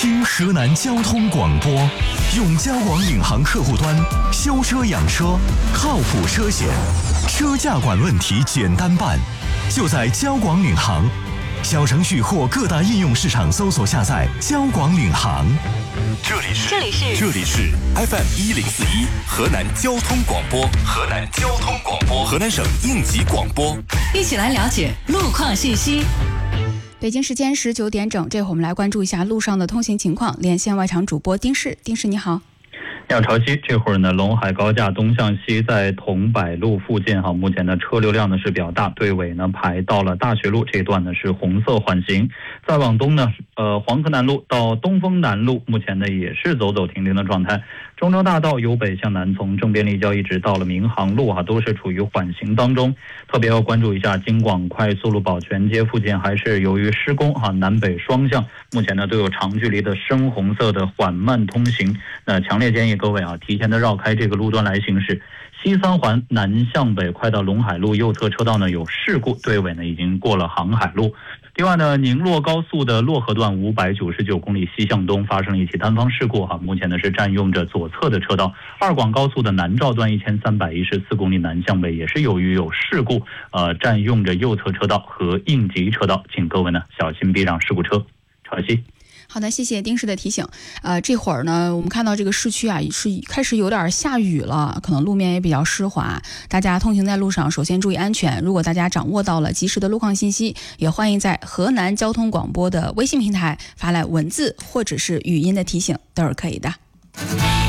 听河南交通广播，用交广领航客户端修车养车，靠谱车险，车价管问题简单办，就在交广领航。小程序或各大应用市场搜索下载交广领航。 这里是 FM1041河南交通广播，河南省应急广播， 一起来了解路况信息。 北京时间19点整，这会儿我们来关注一下路上的通行情况。连线外场主播丁氏，丁氏你好。 你好，潮汐。这会儿呢，陇海高架东向西在桐柏路附近目前的车流量呢是比较大，队尾呢排到了大学路这一段呢是红色缓行。再往东呢，黄河南路到东风南路目前呢也是走走停停的状态。中州大道由北向南，从正便立交一直到了民航路都是处于缓行当中。特别要关注一下京广快速路宝泉街附近，还是由于施工南北双向目前呢都有长距离的深红色的缓慢通行。那强烈建议各位提前的绕开这个路段来行驶。西三环南向北快到陇海路右侧车道呢有事故，队尾呢已经过了航海路。另外呢，宁洛高速的洛河段599公里西向东发生了一起单方事故目前呢是占用着左侧的车道。二广高速的南诏段1314公里南向北也是由于有事故，占用着右侧车道和应急车道，请各位呢小心避让事故车。潮汐。 好的，谢谢丁氏的提醒。这会儿呢，我们看到这个市区是开始有点下雨了，可能路面也比较湿滑。大家通行在路上，首先注意安全。如果大家掌握到了及时的路况信息，也欢迎在河南交通广播的微信平台发来文字或者是语音的提醒，都是可以的。